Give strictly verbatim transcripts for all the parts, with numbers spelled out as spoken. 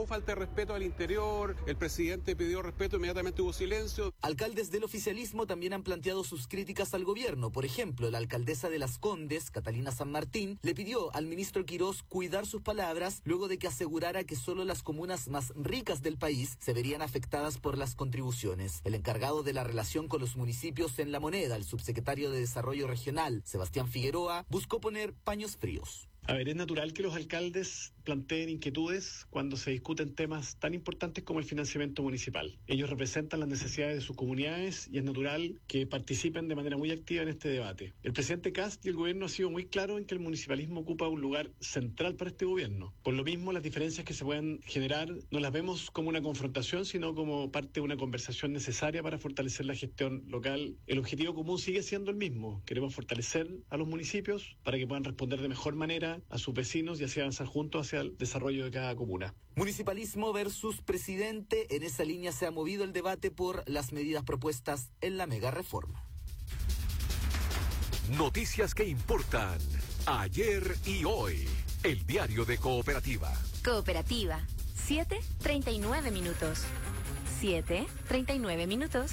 falta de respeto al interior, el presidente pidió respeto, inmediatamente hubo silencio. Alcaldes del oficialismo también han planteado sus críticas al gobierno. Por ejemplo, la alcaldesa de Las Condes, Catalina San Martín, le pidió al ministro Quirós cuidar sus palabras luego de que asegurara que solo las comunas más ricas del país se verían afectadas por las contribuciones. El encargado de la relación con los municipios en La Moneda, el subsecretario de Desarrollo Regional, Sebastián Figueroa, buscó poner paños fríos. A ver, es natural que los alcaldes planteen inquietudes cuando se discuten temas tan importantes como el financiamiento municipal. Ellos representan las necesidades de sus comunidades y es natural que participen de manera muy activa en este debate. El presidente Kast y el gobierno han sido muy claros en que el municipalismo ocupa un lugar central para este gobierno. Por lo mismo, las diferencias que se puedan generar no las vemos como una confrontación, sino como parte de una conversación necesaria para fortalecer la gestión local. El objetivo común sigue siendo el mismo. Queremos fortalecer a los municipios para que puedan responder de mejor manera a sus vecinos y así avanzar juntos hacia el desarrollo de cada comuna. Municipalismo versus presidente. En esa línea se ha movido el debate por las medidas propuestas en la mega reforma. Noticias que importan ayer y hoy. El diario de Cooperativa. Cooperativa. siete treinta y nueve minutos. siete treinta y nueve minutos.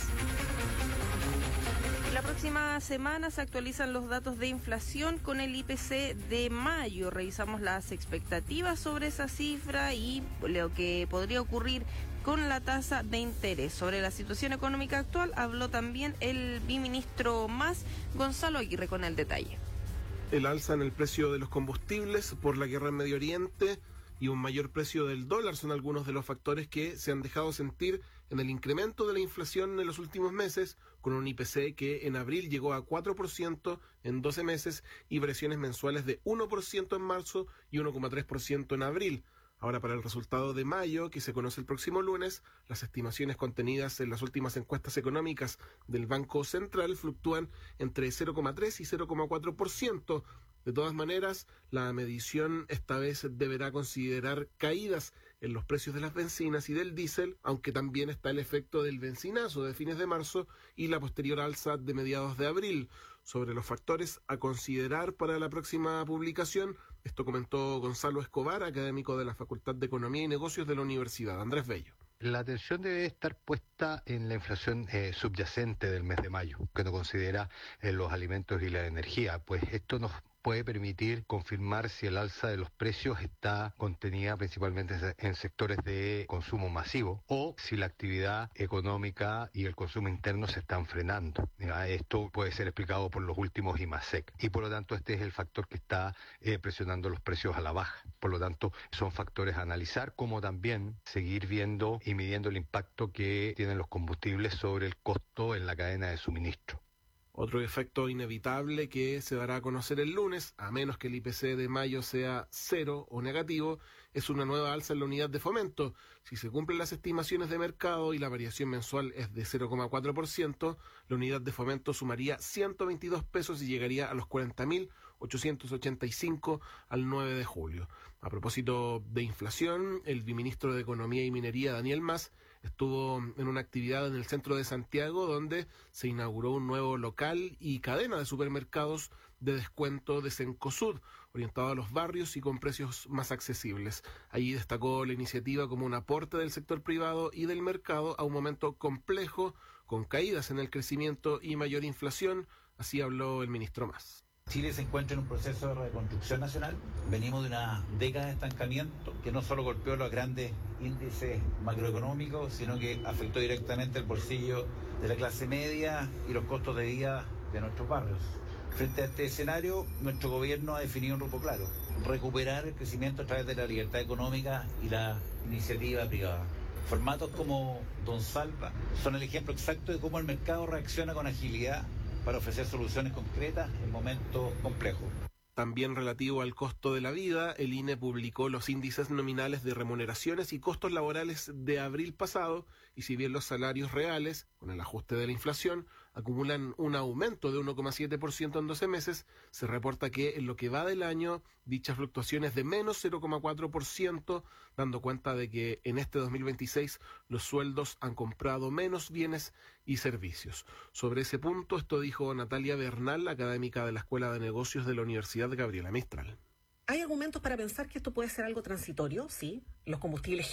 La próxima semana se actualizan los datos de inflación con el I P C de mayo. Revisamos las expectativas sobre esa cifra y lo que podría ocurrir con la tasa de interés. Sobre la situación económica actual habló también el biministro Mas, Gonzalo Aguirre, con el detalle. El alza en el precio de los combustibles por la guerra en Medio Oriente y un mayor precio del dólar son algunos de los factores que se han dejado sentir en el incremento de la inflación en los últimos meses, con un I P C que en abril llegó a cuatro por ciento en doce meses y variaciones mensuales de uno por ciento en marzo y uno coma tres por ciento en abril. Ahora, para el resultado de mayo, que se conoce el próximo lunes, las estimaciones contenidas en las últimas encuestas económicas del Banco Central fluctúan entre cero coma tres y cero coma cuatro por ciento. De todas maneras, la medición esta vez deberá considerar caídas en los precios de las bencinas y del diésel, aunque también está el efecto del bencinazo de fines de marzo y la posterior alza de mediados de abril. Sobre los factores a considerar para la próxima publicación, esto comentó Gonzalo Escobar, académico de la Facultad de Economía y Negocios de la Universidad Andrés Bello. La atención debe estar puesta en la inflación eh, subyacente del mes de mayo, que no considera eh, los alimentos y la energía, pues esto nos puede permitir confirmar si el alza de los precios está contenida principalmente en sectores de consumo masivo o si la actividad económica y el consumo interno se están frenando. Esto puede ser explicado por los últimos I M A S E C y por lo tanto este es el factor que está eh, presionando los precios a la baja. Por lo tanto son factores a analizar, como también seguir viendo y midiendo el impacto que tienen los combustibles sobre el costo en la cadena de suministro. Otro efecto inevitable que se dará a conocer el lunes, a menos que el I P C de mayo sea cero o negativo, es una nueva alza en la unidad de fomento. Si se cumplen las estimaciones de mercado y la variación mensual es de cero coma cuatro por ciento, la unidad de fomento sumaría ciento veintidós pesos y llegaría a los cuarenta mil ochocientos ochenta y cinco al nueve de julio. A propósito de inflación, el viceministro de Economía y Minería, Daniel Mas, estuvo en una actividad en el centro de Santiago donde se inauguró un nuevo local y cadena de supermercados de descuento de Cencosud, orientado a los barrios y con precios más accesibles. Allí destacó la iniciativa como un aporte del sector privado y del mercado a un momento complejo, con caídas en el crecimiento y mayor inflación. Así habló el ministro Mas. Chile se encuentra en un proceso de reconstrucción nacional. Venimos de una década de estancamiento que no solo golpeó los grandes índices macroeconómicos, sino que afectó directamente el bolsillo de la clase media y los costos de vida de nuestros barrios. Frente a este escenario, nuestro gobierno ha definido un rumbo claro: recuperar el crecimiento a través de la libertad económica y la iniciativa privada. Formatos como Don Salva son el ejemplo exacto de cómo el mercado reacciona con agilidad para ofrecer soluciones concretas en momentos complejos. También relativo al costo de la vida, el I N E publicó los índices nominales de remuneraciones y costos laborales de abril pasado, y si bien los salarios reales, con el ajuste de la inflación, acumulan un aumento de uno coma siete por ciento en doce meses, se reporta que en lo que va del año, dicha fluctuación es de menos cero coma cuatro por ciento, dando cuenta de que en este dos mil veintiséis los sueldos han comprado menos bienes y servicios. Sobre ese punto, esto dijo Natalia Bernal, académica de la Escuela de Negocios de la Universidad Gabriela Mistral. Hay argumentos para pensar que esto puede ser algo transitorio, sí. Los combustibles